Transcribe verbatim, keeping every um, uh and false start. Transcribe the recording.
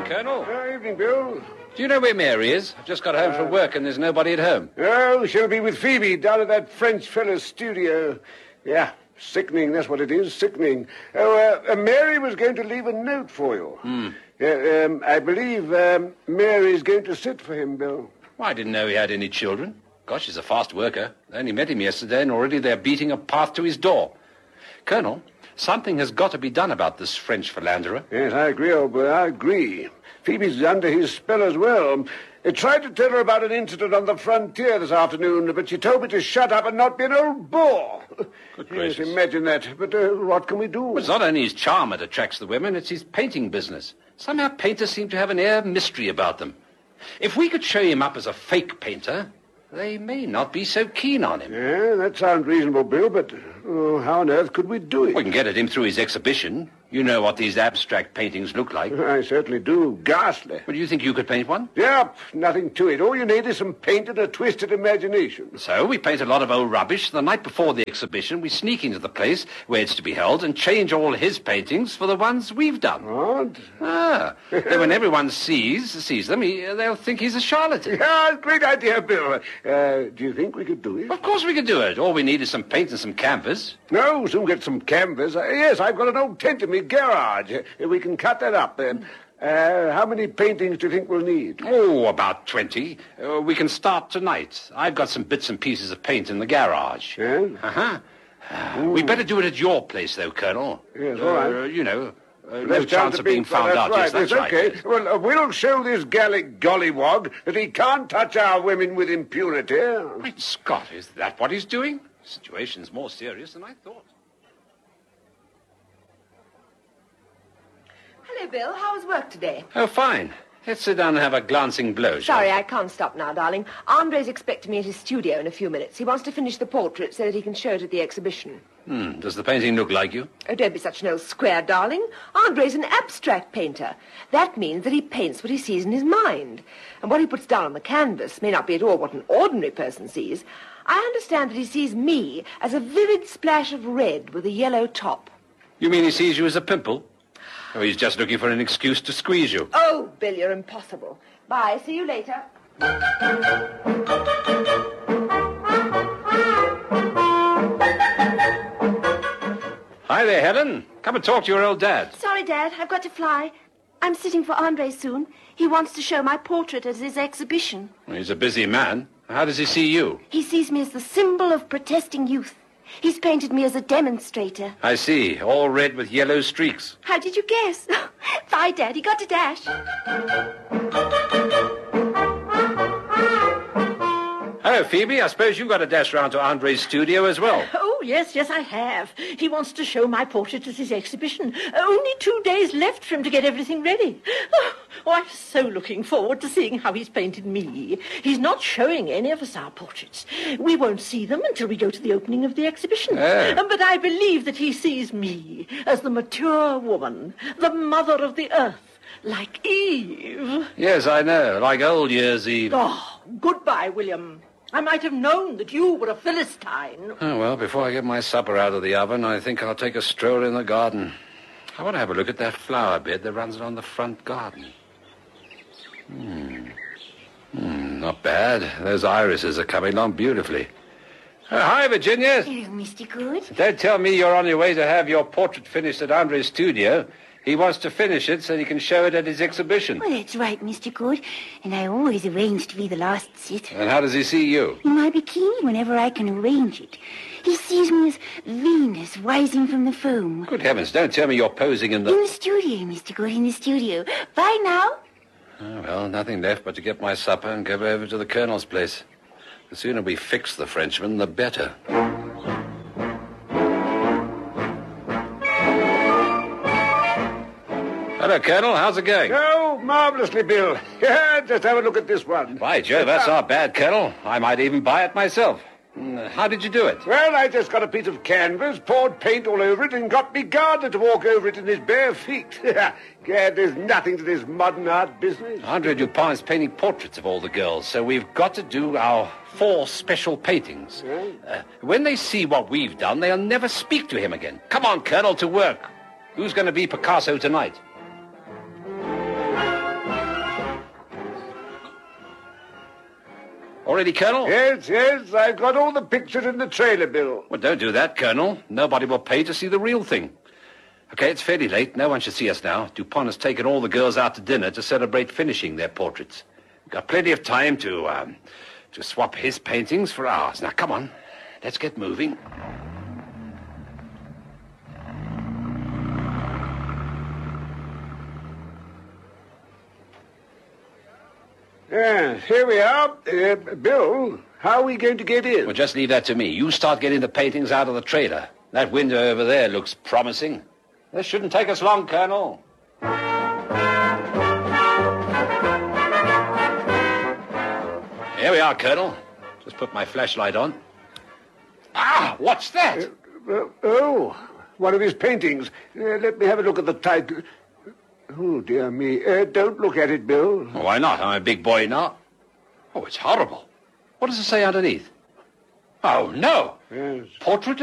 Colonel. Good evening, Bill. Do you know where Mary is? I've just got home uh, from work and there's nobody at home. Oh, she'll be with Phoebe down at that French fellow's studio. Yeah, sickening, that's what it is, sickening. Oh, uh, uh, Mary was going to leave a note for you. Hmm. Uh, um, I believe um, Mary's going to sit for him, Bill. Well, I didn't know he had any children. Gosh, he's a fast worker. I only met him yesterday and already they're beating a path to his door. Colonel, something has got to be done about this French philanderer. Yes, I agree, old boy, I agree. Phoebe's under his spell as well. I tried to tell her about an incident on the frontier this afternoon, but she told me to shut up and not be an old bore. Good gracious. Yes, imagine that. But uh, what can we do? Well, it's not only his charm that attracts the women, it's his painting business. Somehow painters seem to have an air of mystery about them. If we could show him up as a fake painter, they may not be so keen on him. Yeah, that sounds reasonable, Bill, but oh, how on earth could we do it? We can get at him through his exhibition. You know what these abstract paintings look like. I certainly do. Ghastly. Well, do you think you could paint one? Yep, nothing to it. All you need is some paint and a twisted imagination. So we paint a lot of old rubbish. The night before the exhibition, we sneak into the place where it's to be held and change all his paintings for the ones we've done. What? Ah. Then when everyone sees sees them, he, they'll think he's a charlatan. Yeah, great idea, Bill. Uh, do you think we could do it? Of course we could do it. All we need is some paint and some canvas. No, soon get some canvas. Uh, yes, I've got an old tent in my garage. Uh, we can cut that up. Uh, uh, how many paintings do you think we'll need? Oh, about twenty. Uh, we can start tonight. I've got some bits and pieces of paint in the garage. Yeah? Uh-huh. Uh, we'd better do it at your place, though, Colonel. Yes, all right. Uh, you know, uh, no Left chance of being found that's out. Right. Yes, that's yes, right. okay. Yes. Well, uh, we'll show this Gallic gollywog that he can't touch our women with impunity. Great Scott, is that what he's doing? The situation's more serious than I thought. Hello, Bill. How was work today? Oh, fine. Let's sit down and have a glancing blow, shall Sorry, we? I can't stop now, darling. Andre's expecting me at his studio in a few minutes. He wants to finish the portrait so that he can show it at the exhibition. Hmm. Does the painting look like you? Oh, don't be such an old square, darling. Andre's an abstract painter. That means that he paints what he sees in his mind. And what he puts down on the canvas may not be at all what an ordinary person sees. I understand that he sees me as a vivid splash of red with a yellow top. You mean he sees you as a pimple? Oh, he's just looking for an excuse to squeeze you. Oh, Bill, you're impossible. Bye. See you later. Hi there, Helen. Come and talk to your old dad. Sorry, Dad. I've got to fly. I'm sitting for Andre soon. He wants to show my portrait at his exhibition. Well, he's a busy man. How does he see you? He sees me as the symbol of protesting youth. He's painted me as a demonstrator. I see. All red with yellow streaks. How did you guess? Bye, Daddy. Got to dash. Hello, Phoebe. I suppose you've got to dash round to Andre's studio as well. Oh, yes, yes, I have. He wants to show my portrait at his exhibition. Only two days left for him to get everything ready. Oh, oh, I'm so looking forward to seeing how he's painted me. He's not showing any of us our portraits. We won't see them until we go to the opening of the exhibition. Oh. Um, but I believe that he sees me as the mature woman, the mother of the earth, like Eve. Yes, I know. Like old year's Eve. Oh, goodbye, William. I might have known that you were a Philistine. Oh, well, before I get my supper out of the oven, I think I'll take a stroll in the garden. I want to have a look at that flower bed that runs along the front garden. Hmm. Hmm, not bad. Those irises are coming along beautifully. Oh, hi, Virginia. Hello, Mister Good. Don't tell me you're on your way to have your portrait finished at Andre's studio. He wants to finish it so he can show it at his exhibition. Well, that's right, Mister Good. And I always arrange to be the last sit. And how does he see you? In my bikini, whenever I can arrange it. He sees me as Venus rising from the foam. Good heavens, don't tell me you're posing in the... In the studio, Mister Good, in the studio. Bye now. Oh, well, nothing left but to get my supper and go over to the Colonel's place. The sooner we fix the Frenchman, the better. Hello, Colonel. How's it going? Oh, marvelously, Bill. Yeah, just have a look at this one. By Jove, that's not bad, Colonel. I might even buy it myself. Mm, How did you do it? Well, I just got a piece of canvas, poured paint all over it, and got me gardener to walk over it in his bare feet. Gad, there's nothing to this modern art business. Andre Dupin is painting portraits of all the girls, so we've got to do our four special paintings. Uh, when they see what we've done, they'll never speak to him again. Come on, Colonel, to work. Who's going to be Picasso tonight? already, Colonel? Yes, yes, I've got all the pictures in the trailer, Bill. Well, don't do that, Colonel. Nobody will pay to see the real thing. Okay, it's fairly late. No one should see us now. Dupont has taken all the girls out to dinner to celebrate finishing their portraits. We've got plenty of time to, um, to swap his paintings for ours. Now, come on. Let's get moving. Yes, here we are. Uh, Bill, how are we going to get in? Well, just leave that to me. You start getting the paintings out of the trailer. That window over there looks promising. This shouldn't take us long, Colonel. Here we are, Colonel. Just put my flashlight on. Ah, what's that? Uh, uh, oh, one of his paintings. Uh, let me have a look at the title. Oh, dear me. Uh, don't look at it, Bill. Well, why not? I'm a big boy now. Oh, it's horrible. What does it say underneath? Oh, no. Yes. Portrait